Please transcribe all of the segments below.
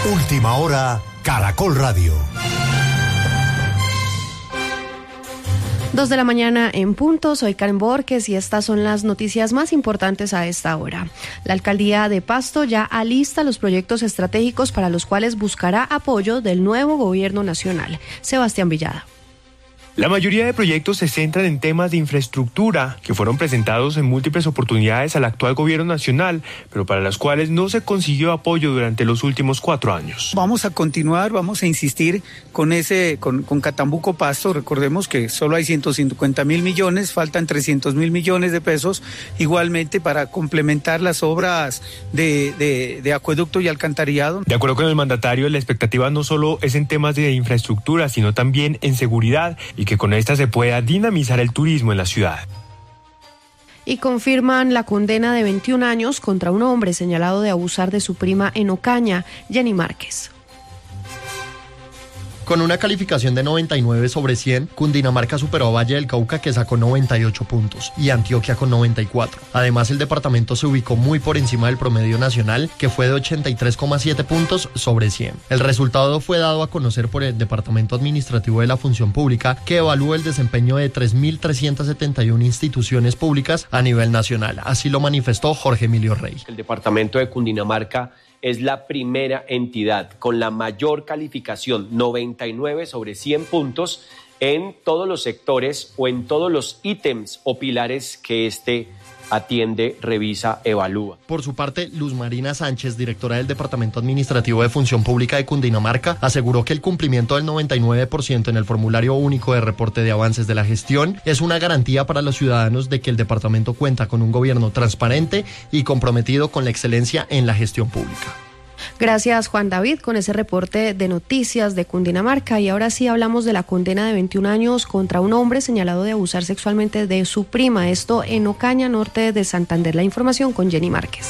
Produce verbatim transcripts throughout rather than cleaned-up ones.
Última hora, Caracol Radio. Dos de la mañana en punto, soy Karen Borges y estas son las noticias más importantes a esta hora. La alcaldía de Pasto ya alista los proyectos estratégicos para los cuales buscará apoyo del nuevo gobierno nacional. Sebastián Villada. La mayoría de proyectos se centran en temas de infraestructura que fueron presentados en múltiples oportunidades al actual gobierno nacional, pero para las cuales no se consiguió apoyo durante los últimos cuatro años. Vamos a continuar, vamos a insistir con ese, con, con Catambuco Pasto. Recordemos que solo hay ciento cincuenta mil millones, faltan trescientos mil millones de pesos, igualmente para complementar las obras de, de, de acueducto y alcantarillado. De acuerdo con el mandatario, la expectativa no solo es en temas de infraestructura, sino también en seguridad, y que con esta se pueda dinamizar el turismo en la ciudad. Y confirman la condena de veintiún años contra un hombre señalado de abusar de su prima en Ocaña, Jenny Márquez. Con una calificación de noventa y nueve sobre cien, Cundinamarca superó a Valle del Cauca, que sacó noventa y ocho puntos, y Antioquia con noventa y cuatro. Además, el departamento se ubicó muy por encima del promedio nacional, que fue de ochenta y tres coma siete puntos sobre cien. El resultado fue dado a conocer por el Departamento Administrativo de la Función Pública, que evalúa el desempeño de tres mil trescientas setenta y una instituciones públicas a nivel nacional. Así lo manifestó Jorge Emilio Rey. El departamento de Cundinamarca es la primera entidad con la mayor calificación, noventa y nueve sobre cien puntos, en todos los sectores o en todos los ítems o pilares que este atiende, revisa, evalúa. Por su parte, Luz Marina Sánchez, directora del Departamento Administrativo de Función Pública de Cundinamarca, aseguró que el cumplimiento del noventa y nueve por ciento en el formulario único de reporte de avances de la gestión es una garantía para los ciudadanos de que el departamento cuenta con un gobierno transparente y comprometido con la excelencia en la gestión pública. Gracias, Juan David, con ese reporte de noticias de Cundinamarca. Y ahora sí hablamos de la condena de veintiún años contra un hombre señalado de abusar sexualmente de su prima. Esto en Ocaña, norte de Santander. La información con Jenny Márquez.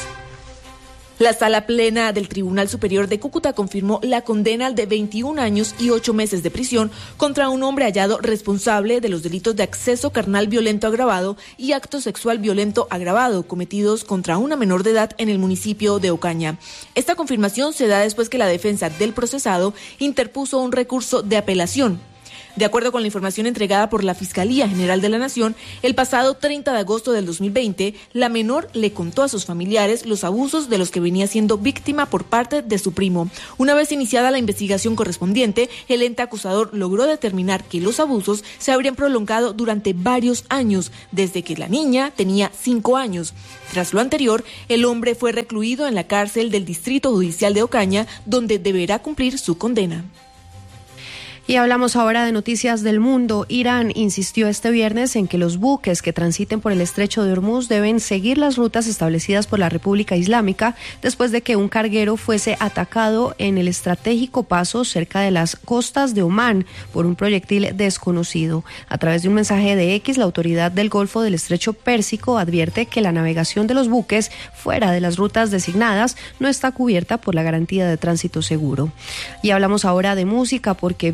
La Sala Plena del Tribunal Superior de Cúcuta confirmó la condena de veintiún años y ocho meses de prisión contra un hombre hallado responsable de los delitos de acceso carnal violento agravado y acto sexual violento agravado cometidos contra una menor de edad en el municipio de Ocaña. Esta confirmación se da después que la defensa del procesado interpuso un recurso de apelación. De acuerdo con la información entregada por la Fiscalía General de la Nación, el pasado treinta de agosto del dos mil veinte, la menor le contó a sus familiares los abusos de los que venía siendo víctima por parte de su primo. Una vez iniciada la investigación correspondiente, el ente acusador logró determinar que los abusos se habrían prolongado durante varios años, desde que la niña tenía cinco años. Tras lo anterior, el hombre fue recluido en la cárcel del Distrito Judicial de Ocaña, donde deberá cumplir su condena. Y hablamos ahora de noticias del mundo. Irán insistió este viernes en que los buques que transiten por el estrecho de Hormuz deben seguir las rutas establecidas por la República Islámica después de que un carguero fuese atacado en el estratégico paso cerca de las costas de Omán por un proyectil desconocido. A través de un mensaje de X, la autoridad del Golfo del Estrecho Pérsico advierte que la navegación de los buques fuera de las rutas designadas no está cubierta por la garantía de tránsito seguro. Y hablamos ahora de música porque